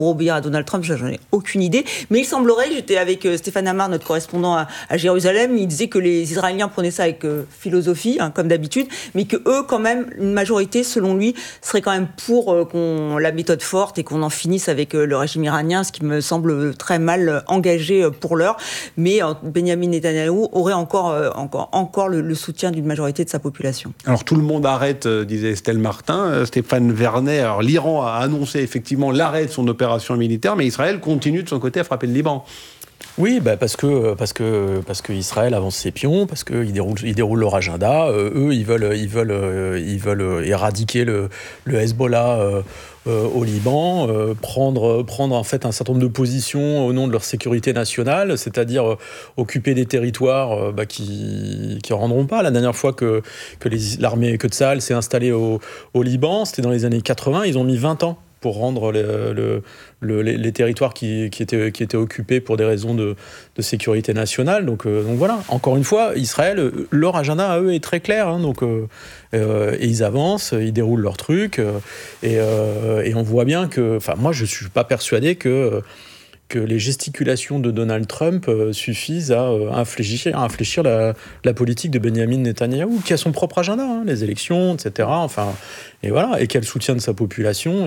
obéir à Donald Trump, j'en ai aucune idée. Mais il semblerait, j'étais avec Stéphane Amar, notre correspondant à Jérusalem, il disait que les Israéliens prenaient ça avec philosophie, comme d'habitude, mais que eux, quand même, une majorité, selon lui, serait quand même pour la méthode forte et qu'on en finisse avec le régime iranien, ce qui me semble très mal engagé pour l'heure. Mais Benyamin Netanyahou aurait encore le soutien d'une majorité de sa population. Alors tout le monde arrête, disait Estelle Martin. Stéphane Vernet, alors l'Iran a annoncé effectivement l'arrêt de son opération militaire, mais Israël continue de son côté à frapper le Liban. Oui, parce que Israël avance ses pions, parce qu'ils déroulent leur agenda. Eux, ils veulent éradiquer le Hezbollah au Liban, prendre en fait un certain nombre de positions au nom de leur sécurité nationale, c'est-à-dire occuper des territoires qui rendront pas. La dernière fois que l'armée que Tsahal s'est installée au Liban, c'était dans les années 80. Ils ont mis 20 ans pour rendre les territoires qui étaient occupés pour des raisons de sécurité nationale. Donc voilà, encore une fois, Israël, leur agenda à eux est très clair. Et ils avancent, ils déroulent leur truc. Et on voit bien que... Enfin, moi, je ne suis pas persuadé que les gesticulations de Donald Trump suffisent à infléchir la politique de Benyamin Netanyahou, qui a son propre agenda, les élections, etc. Enfin, et voilà, et qui a le soutien de sa population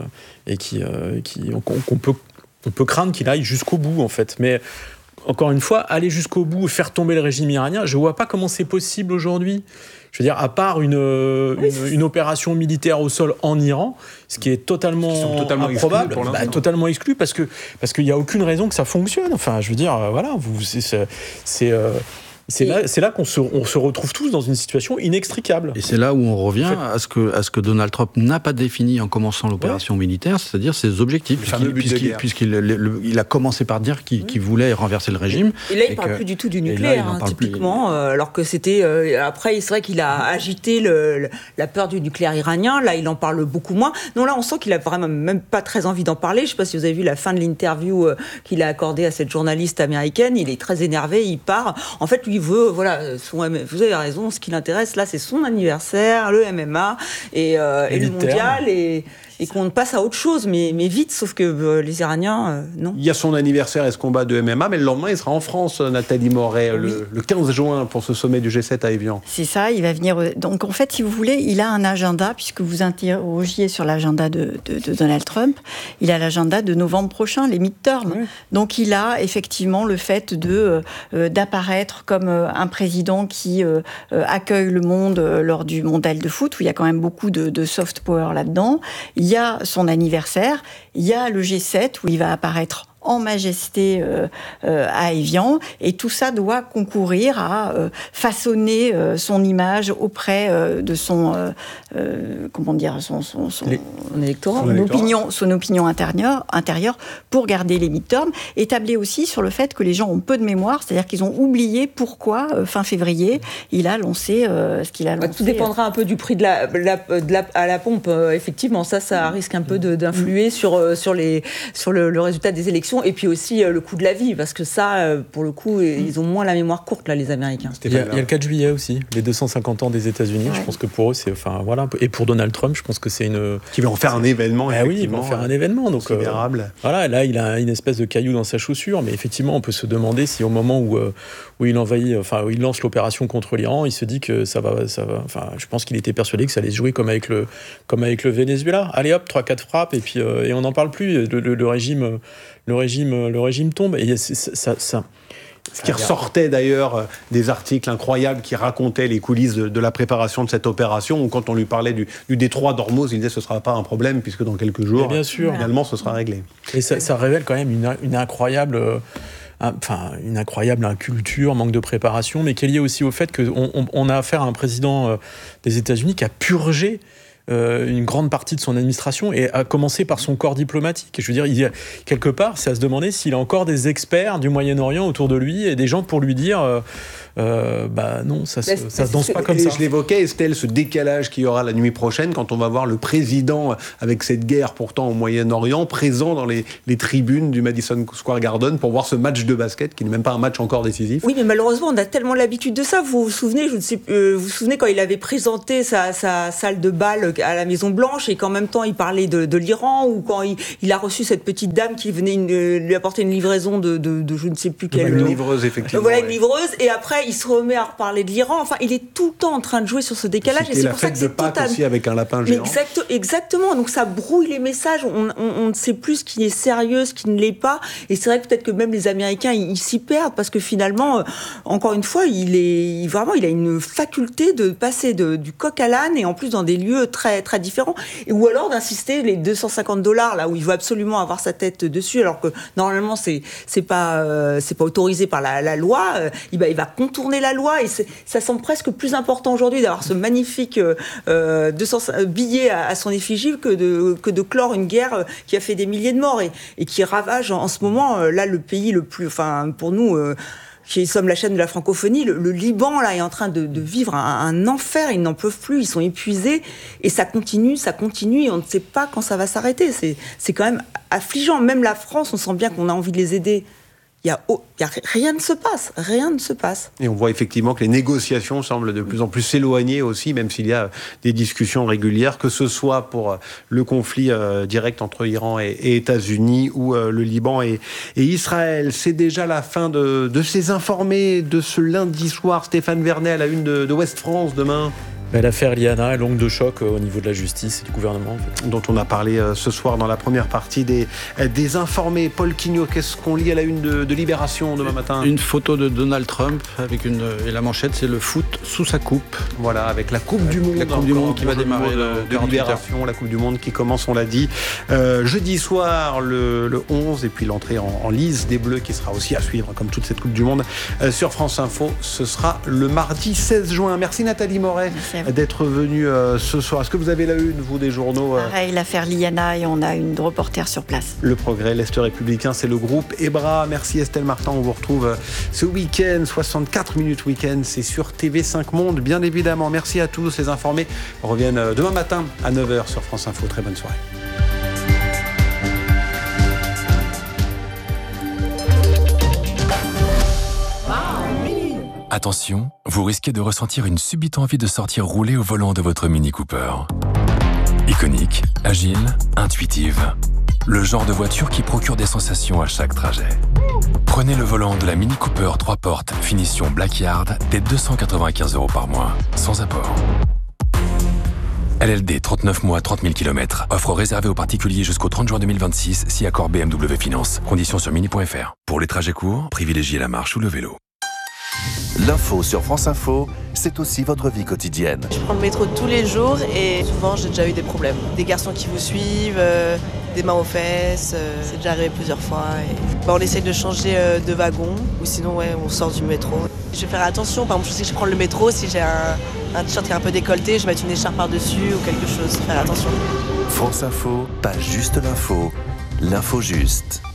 on peut craindre qu'il aille jusqu'au bout, en fait. Mais encore une fois, aller jusqu'au bout, faire tomber le régime iranien, je ne vois pas comment c'est possible aujourd'hui. Je veux dire, à part une opération militaire au sol en Iran, ce qui est totalement improbable, totalement exclu, parce qu'il n'y a aucune raison que ça fonctionne. Enfin, je veux dire, voilà, c'est là qu'on se retrouve tous dans une situation inextricable. Et c'est là où on revient à ce que Donald Trump n'a pas défini en commençant l'opération militaire, c'est-à-dire ses objectifs, puisqu'il a commencé par dire qu'il voulait renverser le régime. Et là, il ne parle plus du tout du nucléaire, typiquement, alors que c'était... après, c'est vrai qu'il a agité la peur du nucléaire iranien, là, il en parle beaucoup moins. Non, là, on sent qu'il a vraiment même pas très envie d'en parler. Je ne sais pas si vous avez vu la fin de l'interview qu'il a accordée à cette journaliste américaine. Il est très énervé, il part. En fait, lui, il veut, vous avez raison, ce qui l'intéresse là, c'est son anniversaire, le MMA et le mondial, et qu'on passe à autre chose, mais vite, sauf que les Iraniens, non. Il y a son anniversaire et ce combat de MMA, mais le lendemain, il sera en France, Nathalie Moret, le 15 juin, pour ce sommet du G7 à Évian. C'est ça, il va venir... Donc, en fait, si vous voulez, il a un agenda, puisque vous interrogiez sur l'agenda de Donald Trump, il a l'agenda de novembre prochain, les midterms. Oui. Donc, il a effectivement le fait d'apparaître comme un président qui accueille le monde lors du mondial de foot, où il y a quand même beaucoup de soft power là-dedans. Il y a son anniversaire, il y a le G7 où il va apparaître en majesté à Évian, et tout ça doit concourir à façonner son image auprès de son électorat, son opinion intérieure pour garder les midterms, et tabler aussi sur le fait que les gens ont peu de mémoire, c'est-à-dire qu'ils ont oublié pourquoi fin février il a lancé ce qu'il a lancé. Tout dépendra un peu du prix à la pompe, effectivement, ça risque un peu d'influer sur le résultat des élections. Et puis aussi le coût de la vie, parce que ça, pour le coup, ils ont moins la mémoire courte, là, les Américains. Il y a le 4 juillet aussi, les 250 ans des États-Unis. Ouais. Je pense que pour eux, et pour Donald Trump, je pense que c'est une... Qui va en faire un événement, oui, il va en faire un événement. Donc, voilà, là, il a une espèce de caillou dans sa chaussure, mais effectivement, on peut se demander si au moment où il envahit, où il lance l'opération contre l'Iran, il se dit que ça va. Je pense qu'il était persuadé que ça allait se jouer comme avec le Venezuela. Allez hop, 3-4 frappes, et puis on n'en parle plus. Le régime tombe. Et ça ce qui ressortait d'ailleurs des articles incroyables qui racontaient les coulisses de la préparation de cette opération, où quand on lui parlait du détroit d'Ormuz, il disait ce ne sera pas un problème, puisque dans quelques jours, finalement, ce sera réglé. Et ça révèle quand même une incroyable inculture, manque de préparation, mais qui est lié aussi au fait qu'on a affaire à un président des États-Unis qui a purgé une grande partie de son administration, et à commencer par son corps diplomatique. Je veux dire, quelque part, c'est à se demander s'il a encore des experts du Moyen-Orient autour de lui et des gens pour lui dire non, ça danse pas comme ça. Je l'évoquais, Estelle, ce décalage qu'il y aura la nuit prochaine quand on va voir le président, avec cette guerre pourtant au Moyen-Orient, présent dans les tribunes du Madison Square Garden pour voir ce match de basket qui n'est même pas un match encore décisif. Oui, mais malheureusement, on a tellement l'habitude de ça. Vous vous souvenez, vous vous souvenez quand il avait présenté sa salle de bal à la Maison-Blanche et qu'en même temps il parlait de l'Iran, ou quand il a reçu cette petite dame qui venait lui apporter une livraison de je ne sais plus quelle... Une livreuse, effectivement. Voilà, une livreuse, et après il se remet à reparler de l'Iran. Enfin, il est tout le temps en train de jouer sur ce décalage. C'était la fête de Pâques aussi avec un lapin géant. Exactement, donc ça brouille les messages. On ne sait plus ce qui est sérieux, ce qui ne l'est pas. Et c'est vrai que peut-être que même les Américains, ils s'y perdent, parce que finalement, encore une fois, il a une faculté de passer du coq à l'âne, et en plus dans des lieux très, très différents. Ou alors d'insister les $250, là où il veut absolument avoir sa tête dessus, alors que normalement c'est pas autorisé par la loi. Il va contourner la loi, et ça semble presque plus important aujourd'hui d'avoir ce magnifique billet à son effigie que de clore une guerre qui a fait des milliers de morts et qui ravage en ce moment là le pays le plus, pour nous qui sommes la chaîne de la francophonie, le Liban là est en train de vivre un enfer. Ils n'en peuvent plus, ils sont épuisés, et ça continue, et on ne sait pas quand ça va s'arrêter. C'est quand même affligeant. Même la France, on sent bien qu'on a envie de les aider. Rien ne se passe. Et on voit effectivement que les négociations semblent de plus en plus s'éloigner aussi, même s'il y a des discussions régulières, que ce soit pour le conflit direct entre Iran et États-Unis, ou le Liban et Israël. C'est déjà la fin de ces informés de ce lundi soir. Stéphane Vernet à la une de Ouest France demain. L'affaire Liana est longue de choc au niveau de la justice et du gouvernement. Dont on a parlé ce soir dans la première partie des informés. Paul Quignot, qu'est-ce qu'on lit à la une de Libération demain matin ? Une photo de Donald Trump et la manchette, c'est le foot sous sa coupe. Voilà, avec la Coupe du Monde. La Coupe du Monde qui va démarrer de Libération, la Coupe du Monde qui commence, on l'a dit, jeudi soir, le 11, et puis l'entrée en lice des Bleus qui sera aussi à suivre, comme toute cette Coupe du Monde, sur France Info. Ce sera le mardi 16 juin. Merci Nathalie Moret. Merci d'être venue ce soir. Est-ce que vous avez la une, vous, des journaux Pareil, l'affaire Liana, et on a une reporter sur place. Le Progrès, l'Est républicain, c'est le groupe EBRA. Merci Estelle Martin, on vous retrouve ce week-end, 64 minutes week-end, c'est sur TV5 Monde, bien évidemment. Merci à tous, les informés reviennent demain matin à 9h sur France Info. Très bonne soirée. Attention, vous risquez de ressentir une subite envie de sortir rouler au volant de votre Mini Cooper. Iconique, agile, intuitive. Le genre de voiture qui procure des sensations à chaque trajet. Prenez le volant de la Mini Cooper 3 portes finition Blackyard dès 295 € par mois, sans apport. LLD 39 mois, 30 000 km. Offre réservée aux particuliers jusqu'au 30 juin 2026, si accord BMW Finance. Conditions sur mini.fr. Pour les trajets courts, privilégiez la marche ou le vélo. L'info sur France Info, c'est aussi votre vie quotidienne. Je prends le métro tous les jours et souvent j'ai déjà eu des problèmes. Des garçons qui vous suivent, des mains aux fesses, c'est déjà arrivé plusieurs fois. On essaye de changer de wagon ou sinon on sort du métro. Je vais faire attention, par exemple si je prends le métro, si j'ai un t-shirt qui est un peu décolleté, je vais mettre une écharpe par-dessus ou quelque chose, faire attention. France Info, pas juste l'info juste.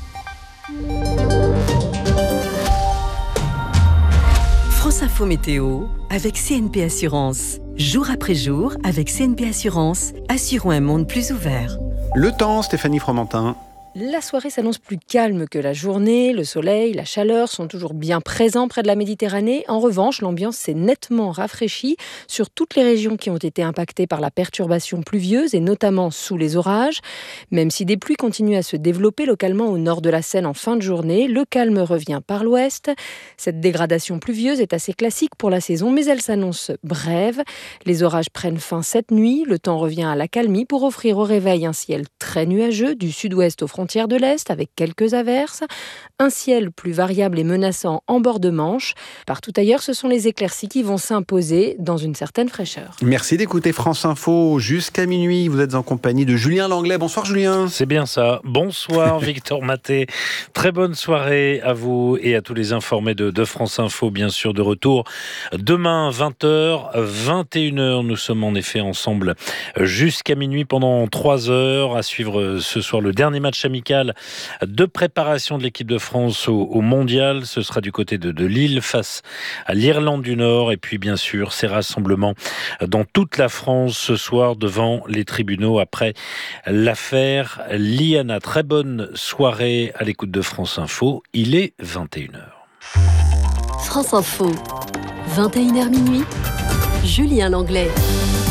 France Info Météo avec CNP Assurance. Jour après jour, avec CNP Assurance, assurons un monde plus ouvert. Le temps, Stéphanie Fromentin. La soirée s'annonce plus calme que la journée. Le soleil, la chaleur sont toujours bien présents près de la Méditerranée. En revanche, l'ambiance s'est nettement rafraîchie sur toutes les régions qui ont été impactées par la perturbation pluvieuse et notamment sous les orages. Même si des pluies continuent à se développer localement au nord de la Seine en fin de journée, le calme revient par l'ouest. Cette dégradation pluvieuse est assez classique pour la saison, mais elle s'annonce brève. Les orages prennent fin cette nuit. Le temps revient à l'accalmie pour offrir au réveil un ciel très nuageux du sud-ouest aux frontières de l'Est avec quelques averses, un ciel plus variable et menaçant en bord de Manche. Partout ailleurs, ce sont les éclaircies qui vont s'imposer dans une certaine fraîcheur. Merci d'écouter France Info jusqu'à minuit. Vous êtes en compagnie de Julien Langlais. Bonsoir Julien. C'est bien ça. Bonsoir Victor Maté. Très bonne soirée à vous et à tous les informés de France Info, bien sûr, de retour demain 20h, 21h. Nous sommes en effet ensemble jusqu'à minuit pendant 3 heures. À suivre ce soir le dernier match amical de préparation de l'équipe de France au mondial. Ce sera du côté de Lille face à l'Irlande du Nord. Et puis bien sûr, ces rassemblements dans toute la France ce soir devant les tribunaux après l'affaire Liana. Très bonne soirée à l'écoute de France Info. Il est 21h. France Info, 21h minuit, Julien Langlais.